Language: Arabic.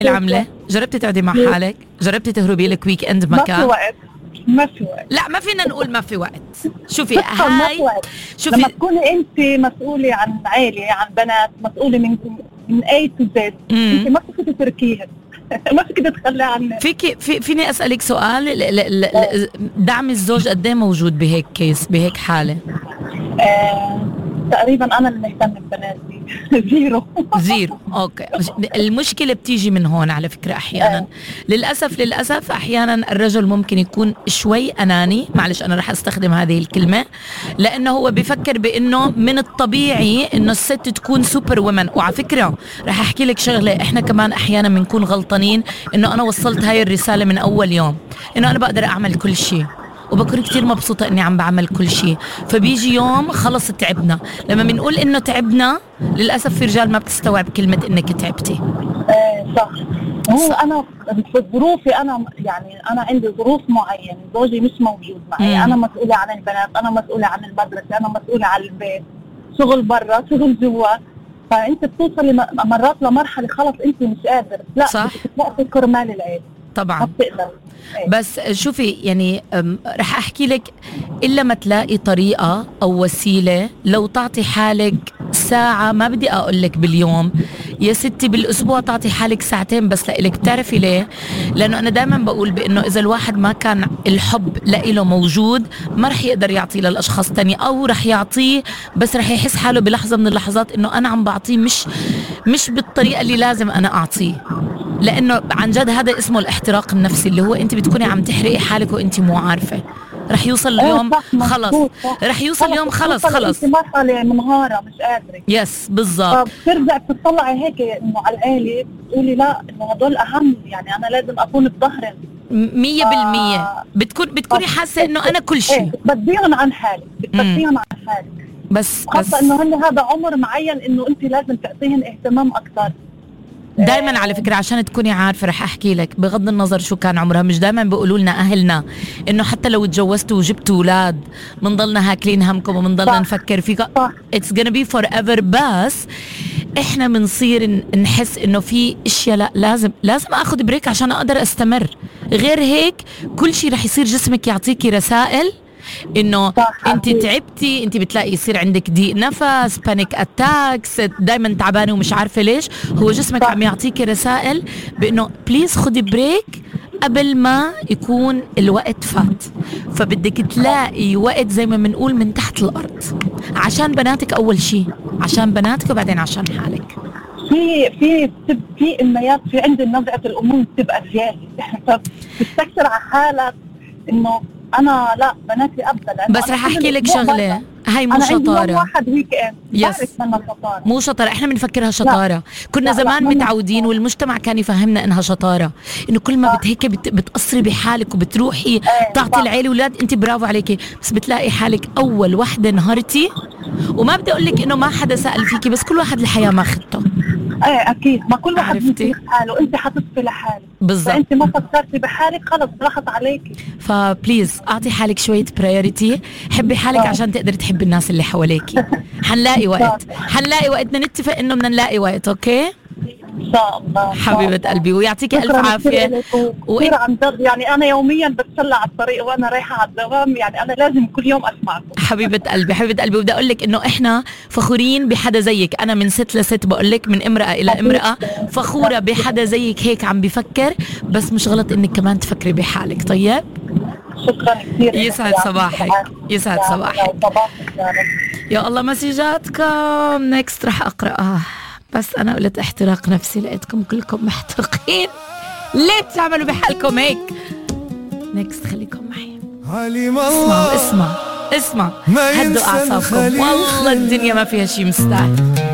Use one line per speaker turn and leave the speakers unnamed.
العملة؟ جربتي تقعدي مع حالك؟ جربتي تهربي لك ويك اند
ما في
بمكان؟
وقت، ما في وقت.
لا ما فينا نقول ما في وقت. شوفي
ما في
هاي،
وقت.
شوفي
لما تكوني انت مسؤولة عن عائلة، عن بنات، مسؤولة من A to Z، انت ما فيك تتركيها. ما فيك تتخلى عنها.
فيني اسالك سؤال، دعم الزوج قد ايه موجود بهيك كيس، بهيك حاله؟
تقريبا انا اللي مهتمه ببناتي. زيرو.
اوكي. المشكله بتيجي من هون على فكره احيانا. للاسف احيانا الرجل ممكن يكون شوي اناني، معلش انا رح استخدم هذه الكلمه، لانه هو بفكر بانه من الطبيعي انه الست تكون سوبر وومن. وعلى فكره رح احكي لك شغله، احنا كمان احيانا بنكون غلطانين انه انا وصلت هاي الرساله من اول يوم انه انا بقدر اعمل كل شيء، وبكون كتير مبسوطة اني عم بعمل كل شيء. فبيجي يوم خلص تعبنا. لما بنقول انه تعبنا، للأسف في رجال ما بتستوعب كلمة انك تعبتي.
صح. هو انا في ظروفي، انا يعني انا عندي ظروف معينة، زوجي مش موجود معي. انا مسؤولة عن البنات، انا مسؤولة عن المدرسة، انا مسؤولة عن البيت، شغل برا، شغل جوا. فانت بتوصلي مرات لمرحلة خلص انت مش قادر، لا
صح،
بتوقفي كرمال العيد
طبعا
ما بتقدر.
بس شوفي يعني رح احكي لك، الا ما تلاقي طريقه او وسيله، لو تعطي حالك ساعه، ما بدي اقول لك باليوم يا ستي، بالاسبوع تعطي حالك ساعتين بس لإلك. بتعرفي ليه؟ لانه انا دائما بقول بانه اذا الواحد ما كان الحب لإله موجود، ما رح يقدر يعطيه للاشخاص تانية، او رح يعطيه بس رح يحس حاله بلحظه من اللحظات انه انا عم بعطيه مش بالطريقه اللي لازم انا اعطيه. لانه عن جد هذا اسمه الاحتراق النفسي، اللي هو انت بتكوني عم تحرقي حالك وانت مو عارفه. رح يوصل اليوم خلص، رح يوصل اليوم خلص
انت مرحله منهاره مش قادره.
يس بالضبط.
فبترجع بتطلعي هيك انه على العيله، بتقولي لا انه هدول اهم، يعني انا لازم اكون بظهرهم
100%. بتكوني حاسه انه انا كل شيء.
بتبديهم عن حالك، بتبديهم عن حالك،
بس
خاصه انه هن هذا عمر معين انه انت لازم تعطيهم اهتمام اكثر.
دايما على فكرة عشان تكوني عارفة رح احكي لك، بغض النظر شو كان عمرها، مش دايما بيقولوا لنا اهلنا انه حتى لو تجوزتوا وجبتوا اولاد منضلنا هاكلين همكم ومنضلنا نفكر فيك. It's gonna be forever. بس احنا بنصير نحس انه في اشياء لا، لازم اخذ بريك عشان اقدر استمر. غير هيك كل شيء رح يصير جسمك يعطيكي رسائل انه انت تعبتي، انت بتلاقي يصير عندك ضيق نفس، بانيك اتاكس، دايما تعبانه ومش عارفه ليش. هو جسمك عم يعطيكي رسائل بانه بليز خدي بريك قبل ما يكون الوقت فات. فبدك تلاقي وقت زي ما بنقول من تحت الارض، عشان بناتك اول شيء، عشان بناتك وبعدين عشان حالك.
في امنيات، في عند نظرة الامور بتبقى زياده، فبتستكثر على حالك انه انا لا بناتي ابدا.
بس رح احكي لك شغله، هاي مو شطاره.
انا واحد ويك اند
مو شطاره، احنا بنفكرها شطاره. كنا زمان متعودين والمجتمع كان يفهمنا انها شطاره، انه كل ما هيك بتقصري بحالك وبتروحي تعطي العيله واولاد، انت برافو عليكي. بس بتلاقي حالك اول وحده انهارتي، وما بدي اقول لك انه ما حدا سأل فيكي، بس كل واحد الحياه ما خدته.
اكيد، ما كل واحد بيمسك حاله، انت حتصفي لحالك
بالضبط.
فانت ما فكرتي بحالك خلص راحت عليكي.
فبليز اعطي حالك شويه برايورتي، حبي حالك عشان تقدري تحبي الناس اللي حواليكي. حنلاقي وقت، بدنا نتفق انه بدنا نلاقي وقت. اوكي
ان شاء الله
حبيبه قلبي، ويعطيكي الف عافيه.
كثير عن جد، يعني انا يوميا بتسلى على الطريق وانا رايحه على الدوام، يعني انا لازم كل يوم اسمعكم. حبيبه قلبي وبدي اقول لك انه احنا فخورين بحدا زيك. انا من ست لست بقول لك، من امراه الى امراه، فخوره بحدا زيك هيك عم بفكر. بس مش غلط انك كمان تفكري بحالك. طيب شكرا كثير.
يسعد صباحك. يا الله مسجاتكم نكست رح اقراها. بس أنا قلت احتراق نفسي، لقيتكم كلكم محترقين. ليه بتعملوا بحالكم هيك؟ نكست خليكم معي. اسمع هدوا أعصابكم، والله الدنيا ما فيها شي مستاهل.